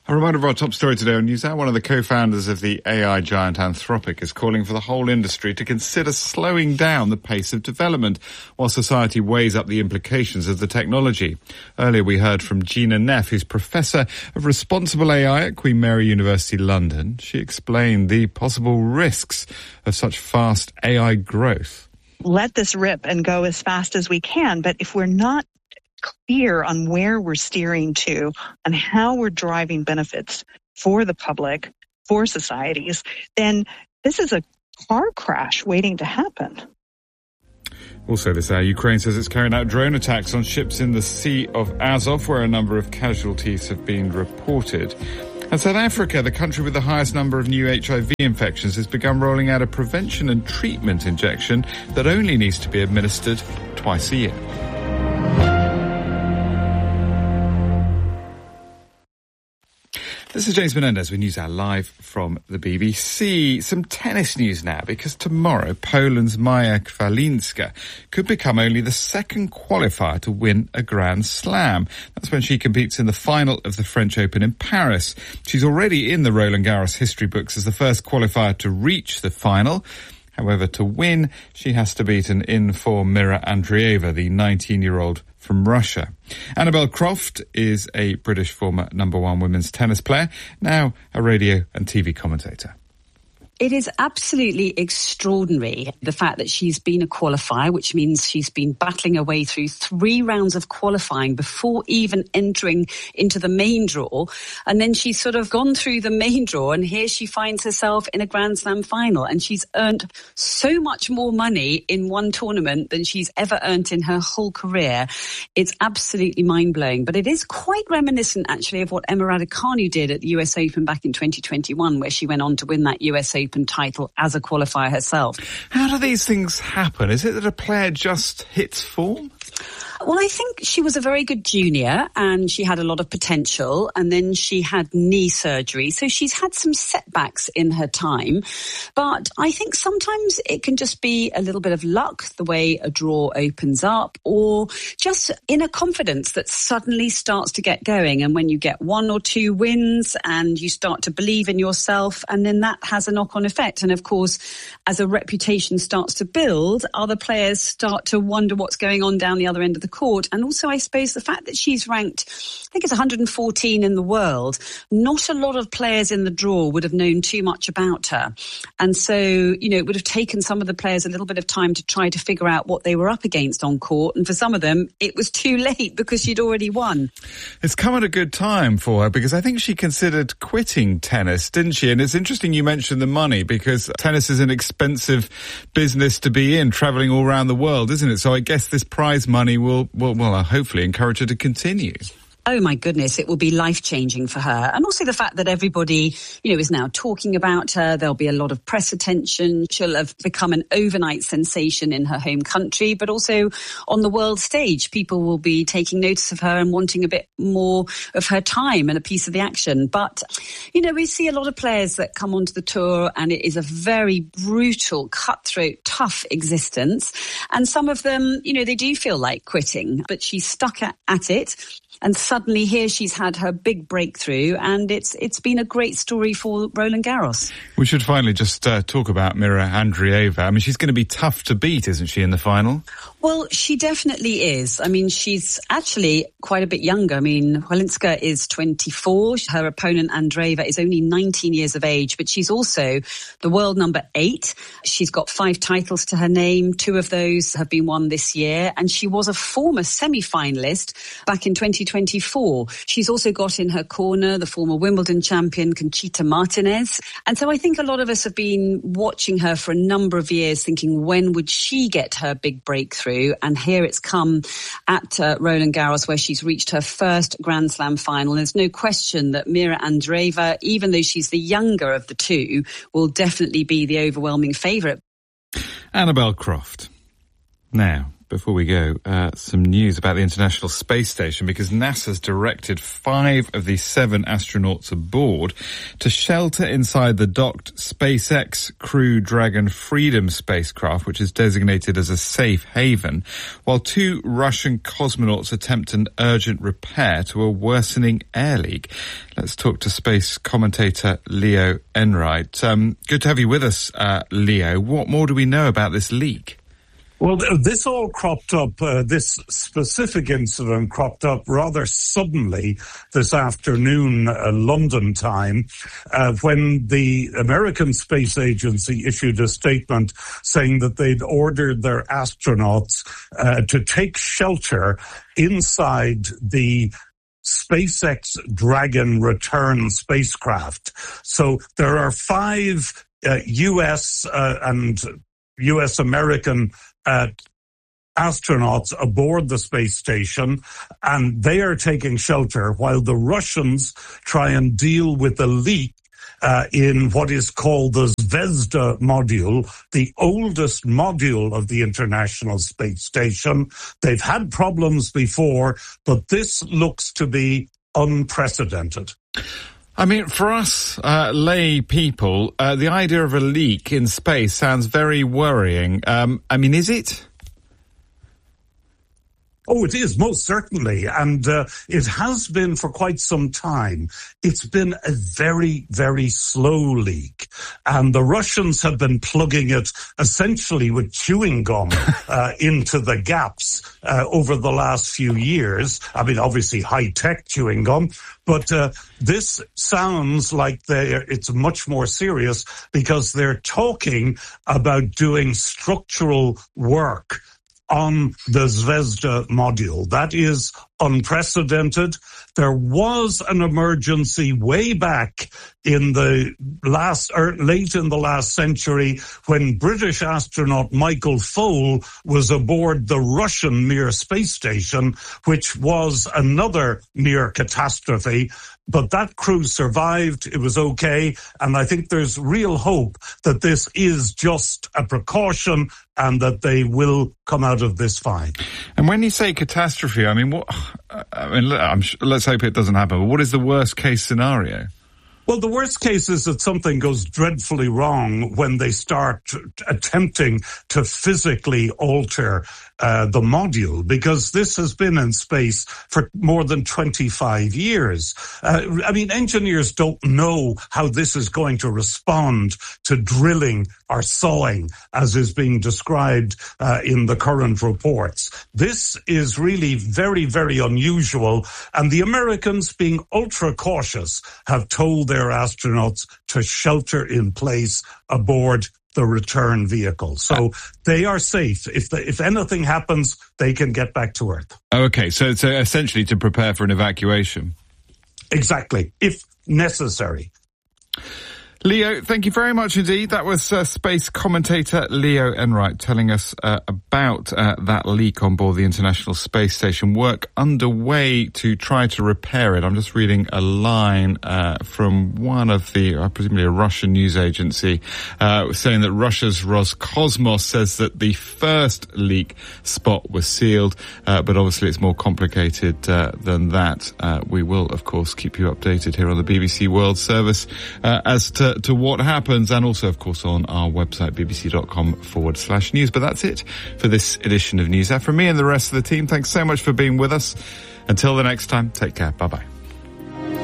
A reminder of our top story today on NewsHour. One of the co-founders of the AI giant Anthropic is calling for the whole industry to consider slowing down the pace of development while society weighs up the implications of the technology. Earlier we heard from Gina Neff, who's Professor of Responsible AI at Queen Mary University, London. She explained the possible risks of such fast AI growth. Let this rip and go as fast as we can, but if we're not clear on where we're steering to and how we're driving benefits for the public, for societies, then this is a car crash waiting to happen. Also this hour, Ukraine says it's carrying out drone attacks on ships in the Sea of Azov, where a number of casualties have been reported. And South Africa, the country with the highest number of new HIV infections, has begun rolling out a prevention and treatment injection that only needs to be administered twice a year. This is James Menendez with NewsHour live from the BBC. Some tennis news now, because tomorrow Poland's Maja Kwiatkowska could become only the second qualifier to win a Grand Slam. That's when she competes in the final of the French Open in Paris. She's already in the Roland Garros history books as the first qualifier to reach the final. However, to win, she has to beat an in-form Mira Andreeva, the 19-year-old from Russia. Annabel Croft is a British former number one women's tennis player, now a radio and TV commentator. It is absolutely extraordinary, the fact that she's been a qualifier, which means she's been battling her way through 3 rounds of qualifying before even entering into the main draw. And then she's sort of gone through the main draw, and here she finds herself in a Grand Slam final. And she's earned so much more money in one tournament than she's ever earned in her whole career. It's absolutely mind-blowing. But it is quite reminiscent, actually, of what Emma Raducanu did at the US Open back in 2021, where she went on to win that US Open title as a qualifier herself. How do these things happen? Is it that a player just hits form? Well, I think she was a very good junior and she had a lot of potential, and then she had knee surgery. So she's had some setbacks in her time. But I think sometimes it can just be a little bit of luck, the way a draw opens up, or just inner confidence that suddenly starts to get going. And when you get 1 or 2 wins and you start to believe in yourself, and then that has a knock-on effect. And of course, as a reputation starts to build, other players start to wonder what's going on down the other end of the court. And also, I suppose, the fact that she's ranked, I think it's 114 in the world, not a lot of players in the draw would have known too much about her. And so, it would have taken some of the players a little bit of time to try to figure out what they were up against on court. And for some of them, it was too late because she'd already won. It's come at a good time for her, because I think she considered quitting tennis, didn't she? And it's interesting you mentioned the money, because tennis is an expensive business to be in, travelling all around the world, isn't it? So I guess this prize money will hopefully encourage her to continue. Oh my goodness, it will be life-changing for her. And also the fact that everybody, is now talking about her. There'll be a lot of press attention. She'll have become an overnight sensation in her home country, but also on the world stage. People will be taking notice of her and wanting a bit more of her time and a piece of the action. But, we see a lot of players that come onto the tour, and it is a very brutal, cutthroat, tough existence. And some of them, they do feel like quitting, but she's stuck at it. And suddenly here she's had her big breakthrough, and it's been a great story for Roland Garros. We should finally just talk about Mira Andreeva. I mean, she's going to be tough to beat, isn't she, in the final? Well, she definitely is. I mean, she's actually quite a bit younger. I mean, Walinska is 24. Her opponent, Andreeva, is only 19 years of age, but she's also the world number 8. She's got 5 titles to her name. 2 of those have been won this year, and she was a former semi-finalist back in 2024. She's also got in her corner the former Wimbledon champion, Conchita Martinez. And so I think a lot of us have been watching her for a number of years, thinking, when would she get her big breakthrough? And here it's come at Roland Garros, where she's reached her first Grand Slam final. There's no question that Mira Andreeva, even though she's the younger of the 2, will definitely be the overwhelming favourite. Annabel Croft. Now, before we go, some news about the International Space Station, because NASA's directed 5 of the 7 astronauts aboard to shelter inside the docked SpaceX Crew Dragon Freedom spacecraft, which is designated as a safe haven, while 2 Russian cosmonauts attempt an urgent repair to a worsening air leak. Let's talk to space commentator Leo Enright. Good to have you with us, Leo. What more do we know about this leak? Well, this all cropped up, this specific incident cropped up rather suddenly this afternoon, London time, when the American Space Agency issued a statement saying that they'd ordered their astronauts to take shelter inside the SpaceX Dragon return spacecraft. So there are 5 U.S. and U.S.-American astronauts aboard the space station, and they are taking shelter while the Russians try and deal with the leak in what is called the Zvezda module, the oldest module of the International Space Station. They've had problems before, but this looks to be unprecedented. I mean, for us lay people, the idea of a leak in space sounds very worrying. I mean, is it? Oh, it is, most certainly. And it has been for quite some time. It's been a very, very slow leak. And the Russians have been plugging it essentially with chewing gum into the gaps over the last few years. I mean, obviously high-tech chewing gum. But this sounds like it's much more serious because they're talking about doing structural work on the Zvezda module. That is unprecedented. There was an emergency way back in the late in the last century when British astronaut Michael Foale was aboard the Russian Mir space station, which was another near catastrophe. But that crew survived. It was okay. And I think there's real hope that this is just a precaution and that they will come out of this fine. And when you say catastrophe, I mean, let's hope it doesn't happen. But what is the worst case scenario? Well, the worst case is that something goes dreadfully wrong when they start attempting to physically alter the module, because this has been in space for more than 25 years. I mean, engineers don't know how this is going to respond to drilling or sawing, as is being described in the current reports. This is really very, very unusual, and the Americans, being ultra cautious, have told their astronauts to shelter in place aboard the return vehicle. So they are safe. If anything happens, they can get back to Earth. Okay, so essentially to prepare for an evacuation. Exactly, if necessary. Leo, thank you very much indeed. That was space commentator Leo Enright telling us about that leak on board the International Space Station. Work underway to try to repair it. I'm just reading a line from one of the, presumably a Russian news agency, saying that Russia's Roscosmos says that the first leak spot was sealed, but obviously it's more complicated than that. We will, of course, keep you updated here on the BBC World Service as to what happens, and also, of course, on our website, bbc.com/news. But that's it for this edition of News Hour. From me and the rest of the team, thanks so much for being with us. Until the next time, take care. Bye-bye.